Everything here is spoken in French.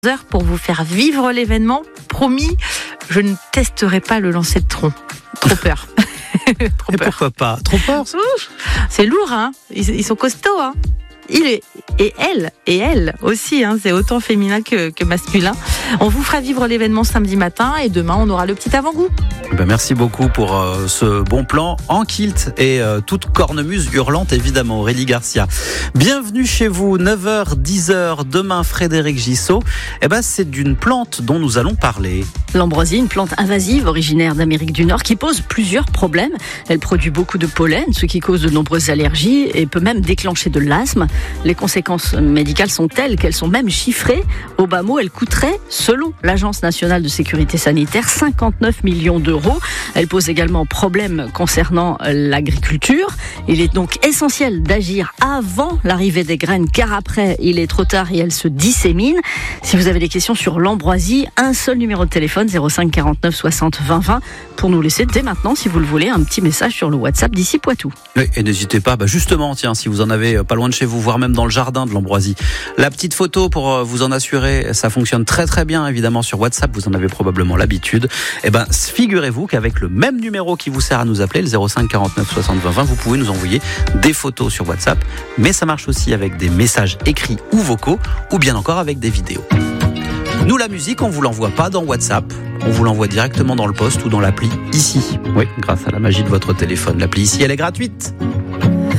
heures pour vous faire vivre l'événement. Promis, je ne testerai pas le lancer de tronc. Trop peur. Et pourquoi pas? Trop peur? C'est lourd, hein. Ils sont costauds, hein. Et elle aussi, hein, c'est autant féminin que masculin. On vous fera vivre l'événement samedi matin et demain on aura le petit avant-goût. Merci beaucoup pour ce bon plan en kilt et toute cornemuse hurlante évidemment. Aurélie Garcia, bienvenue chez vous. 9h, 10h, demain Frédéric Gissot. C'est d'une plante dont nous allons parler. L'ambroisie, une plante invasive originaire d'Amérique du Nord qui pose plusieurs problèmes. Elle produit beaucoup de pollen, ce qui cause de nombreuses allergies et peut même déclencher de l'asthme. Les conséquences médicales sont telles qu'elles sont même chiffrées. Au bas mot, elle coûterait, selon l'Agence nationale de sécurité sanitaire, 59 millions d'euros. Elle pose également problème concernant l'agriculture. Il est donc essentiel d'agir avant l'arrivée des graines, car après, il est trop tard et elle se dissémine. Si vous avez des questions sur l'ambroisie, un seul numéro de téléphone, 05 49 60 20 20, pour nous laisser dès maintenant, si vous le voulez, un petit message sur le WhatsApp d'ici Poitou. Oui, et n'hésitez pas, justement, si vous en avez pas loin de chez vous, voire même dans le jardin de l'ambroisie. La petite photo pour vous en assurer, ça fonctionne très très bien évidemment sur WhatsApp, vous en avez probablement l'habitude. Figurez-vous qu'avec le même numéro qui vous sert à nous appeler, le 05 49 60 20 20, vous pouvez nous envoyer des photos sur WhatsApp, mais ça marche aussi avec des messages écrits ou vocaux, ou bien encore avec des vidéos. Nous, la musique, on vous l'envoie pas dans WhatsApp, on vous l'envoie directement dans le poste ou dans l'appli ici. Oui, grâce à la magie de votre téléphone. L'appli ici, elle est gratuite.